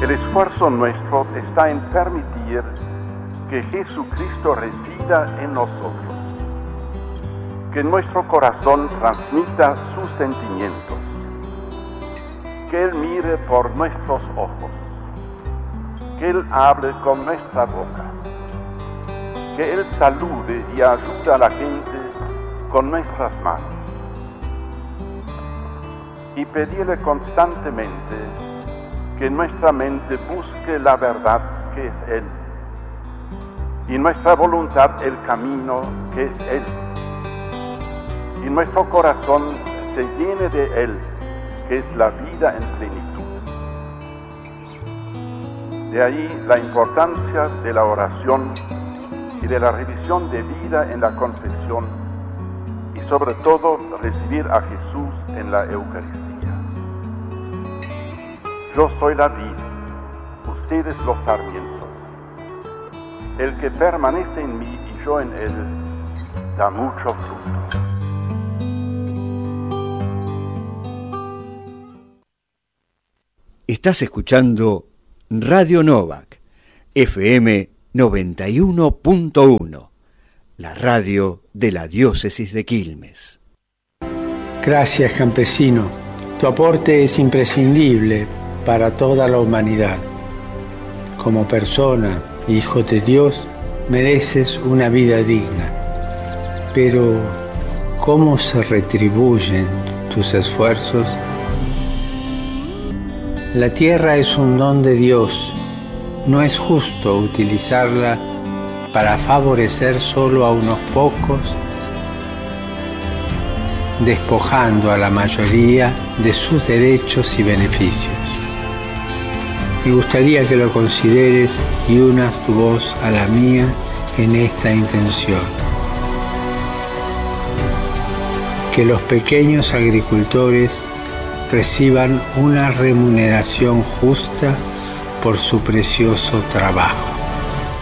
El esfuerzo nuestro está en permitir que Jesucristo resida en nosotros, que nuestro corazón transmita sus sentimientos, que Él mire por nuestros ojos, que Él hable con nuestra boca, que Él salude y ayude a la gente con nuestras manos. Y pedirle constantemente que nuestra mente busque la verdad que es Él, y nuestra voluntad el camino que es Él, y nuestro corazón se llene de Él, que es la vida en plenitud. De ahí la importancia de la oración y de la revisión de vida en la confesión, y sobre todo recibir a Jesús en la Eucaristía. Yo soy la vid, ustedes los sarmientos. El que permanece en mí y yo en él, da mucho fruto. Estás escuchando Radio Novak, FM 91.1, la radio de la diócesis de Quilmes. Gracias, campesino. Tu aporte es imprescindible para toda la humanidad. Como persona, hijo de Dios, mereces una vida digna. Pero, ¿cómo se retribuyen tus esfuerzos? La tierra es un don de Dios. No es justo utilizarla para favorecer solo a unos pocos, despojando a la mayoría de sus derechos y beneficios. Me gustaría que lo consideres y unas tu voz a la mía en esta intención. Que los pequeños agricultores reciban una remuneración justa por su precioso trabajo.